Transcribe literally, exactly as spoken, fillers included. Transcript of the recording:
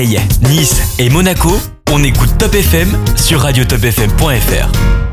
Nice et Monaco, on écoute Top F M sur radio top f m point f r.